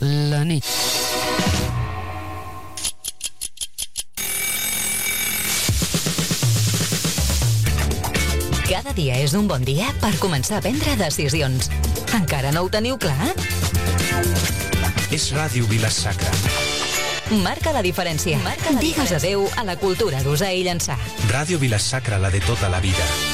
la nit. Cada dia és un bon dia per començar a prendre decisions. Encara no ho teniu clar? És Ràdio Vila-sacra. Marca la diferència. Digues adeu a la cultura d'usar i llançar. Ràdio Vila-sacra, la de tota la vida.